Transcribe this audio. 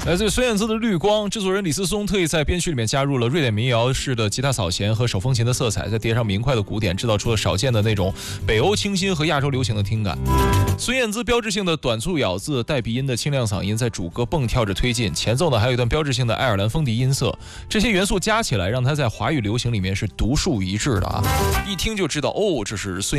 来自孙燕姿的《绿光》，制作人李思松特意在编曲里面加入了瑞典民谣式的吉他扫弦和手风琴的色彩，再叠上明快的鼓点，制造出了少见的那种北欧清新和亚洲流行的听感。孙燕姿标志性的短促咬字、带鼻音的清亮嗓音在主歌蹦跳着推进，前奏呢还有一段标志性的爱尔兰风笛音色，这些元素加起来让它在华语流行里面是独树一帜的啊！一听就知道哦，这是孙